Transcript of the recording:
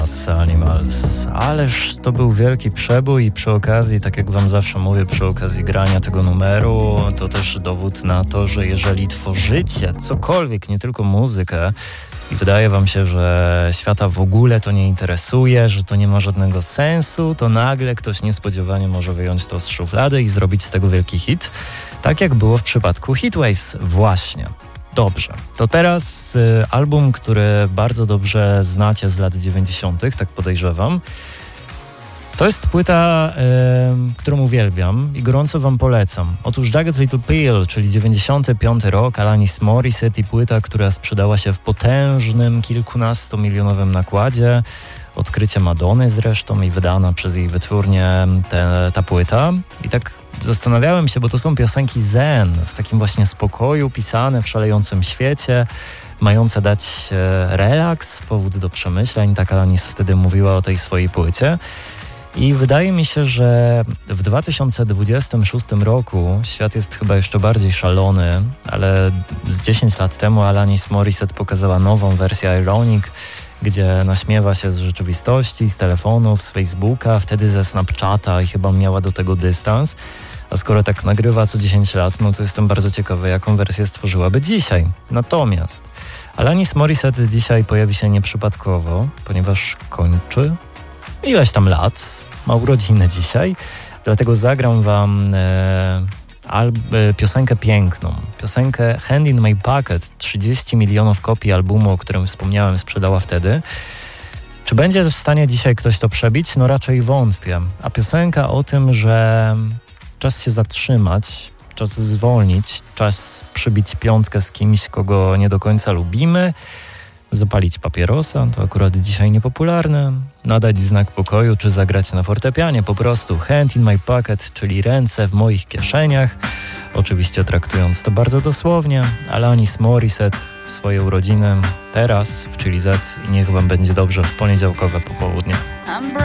Animals. Ależ to był wielki przebój i przy okazji, tak jak wam zawsze mówię, przy okazji grania tego numeru, to też dowód na to, że jeżeli tworzycie cokolwiek, nie tylko muzykę, i wydaje wam się, że świata w ogóle to nie interesuje, że to nie ma żadnego sensu, to nagle ktoś niespodziewanie może wyjąć to z szuflady i zrobić z tego wielki hit. Tak jak było w przypadku Heatwaves właśnie. Dobrze, to teraz album, który bardzo dobrze znacie z lat 90., tak podejrzewam. To jest płyta, którą uwielbiam i gorąco wam polecam. Otóż Jagged Little Pill, czyli 95 rok, Alanis Morissette i płyta, która sprzedała się w potężnym, kilkunastomilionowym nakładzie. Odkrycie Madony zresztą i wydana przez jej wytwórnię ta płyta. I tak zastanawiałem się, bo to są piosenki zen, w takim właśnie spokoju, pisane w szalejącym świecie, mające dać relaks, powód do przemyśleń. Tak Alanis wtedy mówiła o tej swojej płycie. I wydaje mi się, że w 2026 roku świat jest chyba jeszcze bardziej szalony, ale z 10 lat temu Alanis Morissette pokazała nową wersję Ironic, gdzie naśmiewa się z rzeczywistości, z telefonów, z Facebooka, wtedy ze Snapchata i chyba miała do tego dystans. A skoro tak nagrywa co 10 lat, no to jestem bardzo ciekawy, jaką wersję stworzyłaby dzisiaj. Natomiast Alanis Morissette dzisiaj pojawi się nieprzypadkowo, ponieważ kończy ileś tam lat, ma urodziny dzisiaj, dlatego zagram wam piosenkę piękną, piosenkę Hand in My Pocket, 30 milionów kopii albumu, o którym wspomniałem, sprzedała wtedy. Czy będzie w stanie dzisiaj ktoś to przebić? No raczej wątpię. A piosenka o tym, że czas się zatrzymać, czas zwolnić, czas przybić piątkę z kimś, kogo nie do końca lubimy, zapalić papierosa, to akurat dzisiaj niepopularne, nadać znak pokoju czy zagrać na fortepianie, po prostu hand in my pocket, czyli ręce w moich kieszeniach, oczywiście traktując to bardzo dosłownie. Alanis Morissette, swoje urodziny teraz w Chili Z i niech wam będzie dobrze w poniedziałkowe popołudnie.